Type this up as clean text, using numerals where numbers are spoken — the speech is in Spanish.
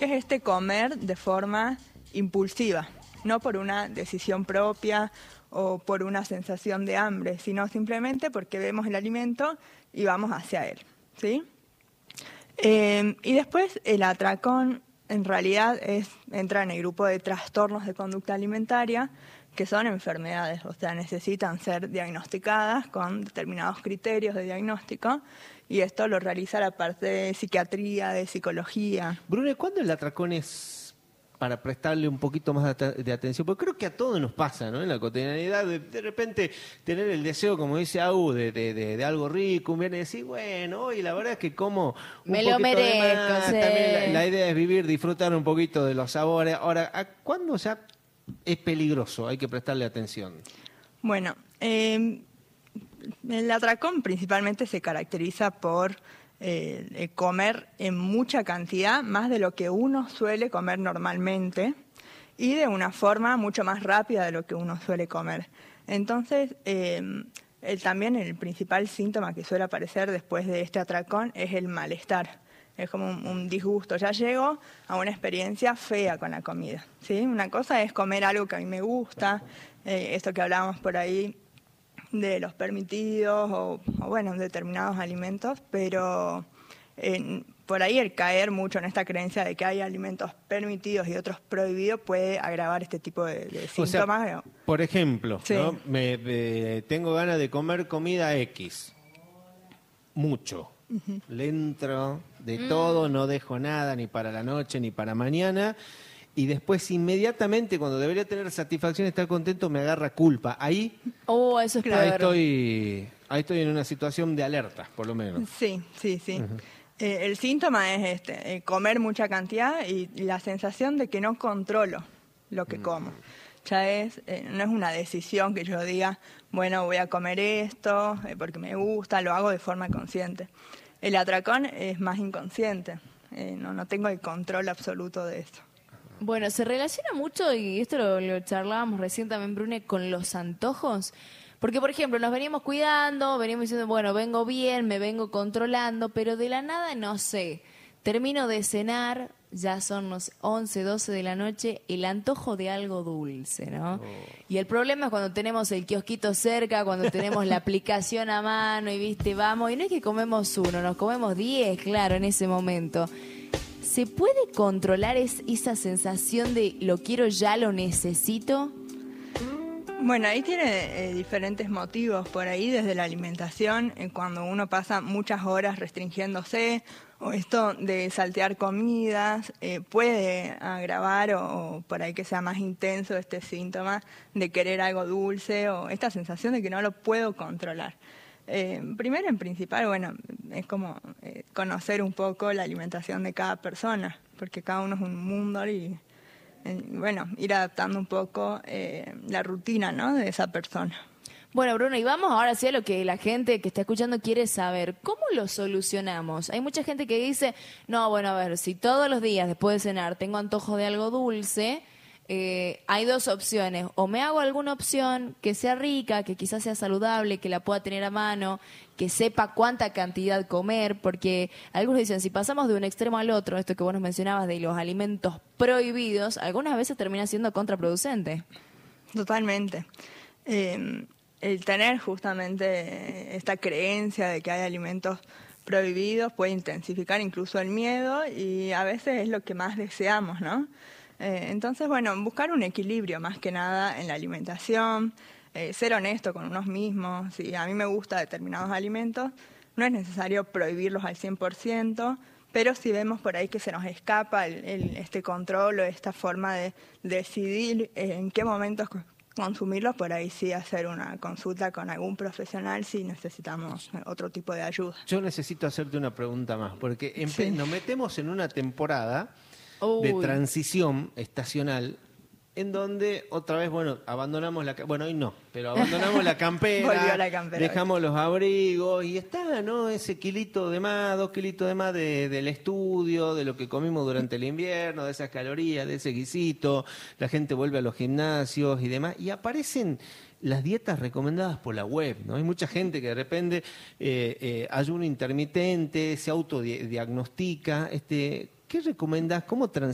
que es este comer de forma impulsiva, no por una decisión propia o por una sensación de hambre, sino simplemente porque vemos el alimento y vamos hacia él, ¿sí? Y después el atracón en realidad entra en el grupo de trastornos de conducta alimentaria, que son enfermedades, o sea, necesitan ser diagnosticadas con determinados criterios de diagnóstico, y esto lo realiza la parte de psiquiatría, de psicología. Brune, ¿cuándo el atracón es para prestarle un poquito más de atención? Porque creo que a todos nos pasa, ¿no? En la cotidianidad, de repente tener el deseo, como dice Agu, de algo rico, un viernes y decir, bueno, hoy la verdad es que como un me poquito lo merezco, de más. sí. También la idea es vivir, disfrutar un poquito de los sabores. Ahora, ¿a cuándo ya es peligroso? Hay que prestarle atención. Bueno, el atracón principalmente se caracteriza por comer en mucha cantidad, más de lo que uno suele comer normalmente y de una forma mucho más rápida de lo que uno suele comer. Entonces, también el principal síntoma que suele aparecer después de este atracón es el malestar. Es como un disgusto. Ya llego a una experiencia fea con la comida, ¿sí? Una cosa es comer algo que a mí me gusta, esto que hablábamos por ahí de los permitidos o bueno, determinados alimentos, pero por ahí el caer mucho en esta creencia de que hay alimentos permitidos y otros prohibidos puede agravar este tipo de síntomas. O sea, por ejemplo, sí. ¿no? Tengo ganas de comer comida X, mucho. Le entro de todo, no dejo nada ni para la noche ni para mañana, y después inmediatamente cuando debería tener satisfacción, estar contento, me agarra culpa. Ahí, eso es peor. ahí estoy en una situación de alerta, por lo menos. Sí. El síntoma es comer mucha cantidad y la sensación de que no controlo lo que como. Ya no es una decisión que yo diga, bueno, voy a comer esto porque me gusta, lo hago de forma consciente. El atracón es más inconsciente, no tengo el control absoluto de eso. Bueno, se relaciona mucho, y esto lo charlábamos recién también, Brune, con los antojos. Porque, por ejemplo, nos veníamos cuidando, veníamos diciendo, bueno, vengo bien, me vengo controlando, pero de la nada, no sé, termino de cenar, ya son los 11, 12 de la noche, el antojo de algo dulce, ¿no? Y el problema es cuando tenemos el kiosquito cerca, cuando tenemos la aplicación a mano y, viste, vamos, y no es que comemos uno, nos comemos 10, claro, en ese momento. ¿Se puede controlar esa sensación de lo quiero ya, lo necesito? Bueno, ahí tiene diferentes motivos por ahí, desde la alimentación, cuando uno pasa muchas horas restringiéndose, o esto de saltear comidas, puede agravar o por ahí que sea más intenso este síntoma de querer algo dulce o esta sensación de que no lo puedo controlar. Primero, en principal, bueno, es como conocer un poco la alimentación de cada persona, porque cada uno es un mundo y bueno, ir adaptando un poco la rutina, ¿no?, de esa persona. Bueno, Bruno, y vamos ahora sí a lo que la gente que está escuchando quiere saber. ¿Cómo lo solucionamos? Hay mucha gente que dice, no, bueno, a ver, si todos los días después de cenar tengo antojo de algo dulce, hay dos opciones. O me hago alguna opción que sea rica, que quizás sea saludable, que la pueda tener a mano, que sepa cuánta cantidad comer, porque algunos dicen, si pasamos de un extremo al otro, esto que vos nos mencionabas de los alimentos prohibidos, algunas veces termina siendo contraproducente. Totalmente. El tener justamente esta creencia de que hay alimentos prohibidos puede intensificar incluso el miedo y a veces es lo que más deseamos, ¿no? Entonces, bueno, buscar un equilibrio más que nada en la alimentación, ser honesto con unos mismos. Si a mí me gustan determinados alimentos, no es necesario prohibirlos al 100%, pero si vemos por ahí que se nos escapa este control o esta forma de decidir en qué momentos consumirlos, por ahí sí hacer una consulta con algún profesional si necesitamos otro tipo de ayuda. Yo necesito hacerte una pregunta más, porque Sí. nos metemos en una temporada de transición estacional en donde otra vez, bueno, abandonamos bueno, hoy no, pero abandonamos la campera, Volvió la campera, dejamos los abrigos y está, ¿no? Ese kilito de más, 2 kilitos de más del estudio, de lo que comimos durante el invierno, de esas calorías, de ese guisito, la gente vuelve a los gimnasios y demás, y aparecen las dietas recomendadas por la web, ¿no? Hay mucha gente que de repente ayuno intermitente, se autodiagnostica, ¿qué recomendás? ¿Cómo